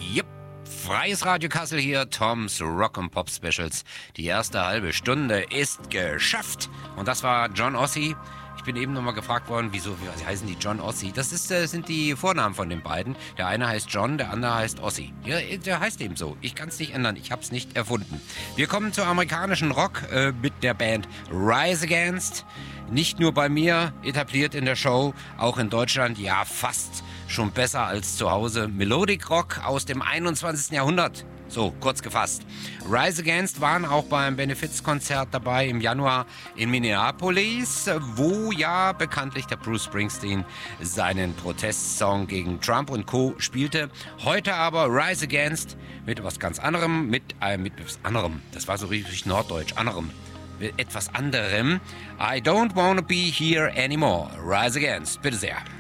Jupp, freies Radio Kassel hier, Toms Rock and Pop Specials. Die erste halbe Stunde ist geschafft. Und das war John Ossie. Ich bin eben nochmal gefragt worden, wie heißen die John Ossie? Das sind die Vornamen von den beiden. Der eine heißt John, der andere heißt Ossie. Ja, der heißt eben so. Ich kann es nicht ändern, ich habe es nicht erfunden. Wir kommen zu amerikanischen Rock mit der Band Rise Against. Nicht nur bei mir etabliert in der Show, auch in Deutschland, ja fast schon besser als zu Hause. Melodic Rock aus dem 21. Jahrhundert. So, kurz gefasst. Rise Against waren auch beim Benefizkonzert dabei im Januar in Minneapolis, wo ja bekanntlich der Bruce Springsteen seinen Protestsong gegen Trump und Co. spielte. Heute aber Rise Against mit was ganz anderem, mit was anderem. Das war so richtig norddeutsch, anderem. Mit etwas anderem. I don't wanna be here anymore. Rise Against. Bitte sehr.